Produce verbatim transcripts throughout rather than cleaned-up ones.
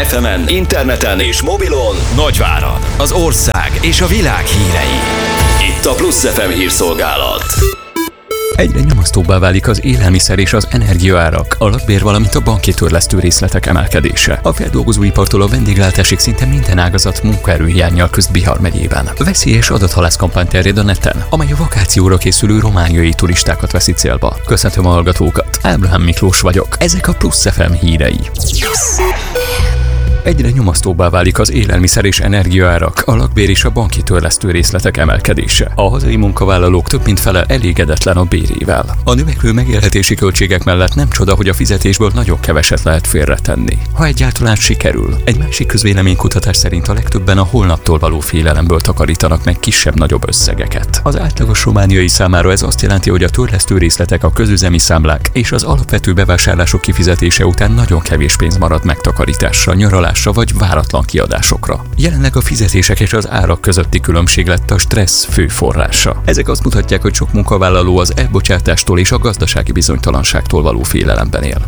ef emen, interneten és mobilon Nagyvárad, az ország és a világ hírei. Itt a Plusz ef em hírszolgálat. Egyre nyomasztóbbá válik az élelmiszer és az energiaárak, a lakbér, valamint a banki törlesztő részletek emelkedése. A feldolgozóipartól a vendéglátásig szinte minden ágazat munkaerőhiánnyal küzd Bihar megyében. Veszélyes adathalászkampány terjed a neten, amely a vakációra készülő romániai turistákat veszi célba. Köszöntöm a hallgatókat, Ábrahám Miklós vagyok, ezek a Plusz ef em hírei. Egyre nyomasztóbbá válik az élelmiszer és energiaárak, a lakbér és a banki törlesztő részletek emelkedése. A hazai munkavállalók több mint fele elégedetlen a bérével. A növekvő megélhetési költségek mellett nem csoda, hogy a fizetésből nagyon keveset lehet félretenni, ha egyáltalán sikerül. Egy másik közvéleménykutatás szerint a legtöbben a holnaptól való félelemből takarítanak meg kisebb-nagyobb összegeket. Az átlagos romániai számára ez azt jelenti, hogy a törlesztő részletek, a közüzemi számlák és az alapvető bevásárlások kifizetése után nagyon kevés pénz marad megtakarításra, nyaralásra vagy váratlan kiadásokra. Jelenleg a fizetések és az árak közötti különbség lett a stressz fő forrása. Ezek azt mutatják, hogy sok munkavállaló az elbocsátástól és a gazdasági bizonytalanságtól való félelemben él.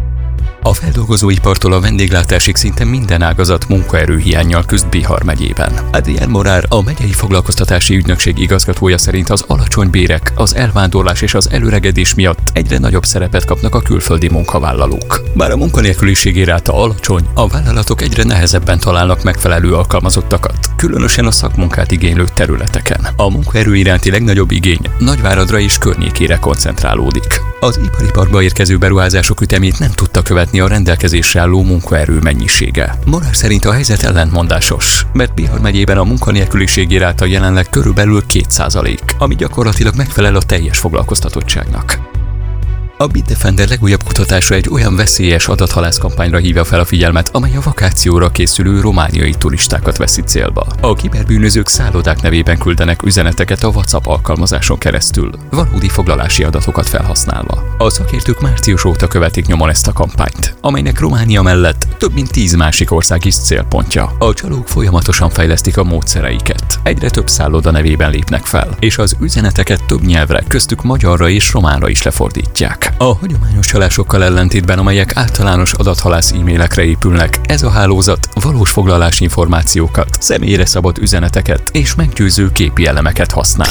A feldolgozóipartól a vendéglátásig szinte minden ágazat munkaerőhiánnyal küzd Bihar megyében. Adrián Morár, a megyei foglalkoztatási ügynökség igazgatója szerint az alacsony bérek, az elvándorlás és az előregedés miatt egyre nagyobb szerepet kapnak a külföldi munkavállalók. Bár a munkanélküliség iráta alacsony, a vállalatok egyre nehezebben találnak megfelelő alkalmazottakat, különösen a szakmunkát igénylő területeken. A munkaerő iránti legnagyobb igény Nagyváradra és környékére koncentrálódik. Az ipariparba érkező beruházások ütemét nem tudta követni a rendelkezésre álló munkaerő mennyisége. Morár szerint a helyzet ellentmondásos, mert Bihar megyében a munkanélküliség iráta jelenleg körülbelül két százalék, ami gyakorlatilag megfelel a teljes foglalkoztatottságnak. A Bitdefender legújabb kutatása egy olyan veszélyes adathalászkampányra hívja fel a figyelmet, amely a vakációra készülő romániai turistákat veszi célba. A kiberbűnözők szállodák nevében küldenek üzeneteket a WhatsApp alkalmazáson keresztül, valódi foglalási adatokat felhasználva. A szakértők március óta követik nyomon ezt a kampányt, amelynek Románia mellett több mint tíz másik ország is célpontja. A csalók folyamatosan fejlesztik a módszereiket. Egyre több szálloda nevében lépnek fel, és az üzeneteket több nyelvre, köztük magyarra és románra is lefordítják. A hagyományos csalásokkal ellentétben, amelyek általános adathalász e-mailekre épülnek, ez a hálózat valós foglalási információkat, személyre szabott üzeneteket és meggyőző képi elemeket használ.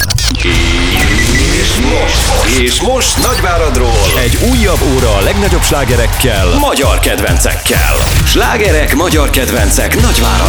És most, és most Nagyváradról egy újabb óra a legnagyobb slágerekkel, magyar kedvencekkel. Slágerek, magyar kedvencek Nagyváradról.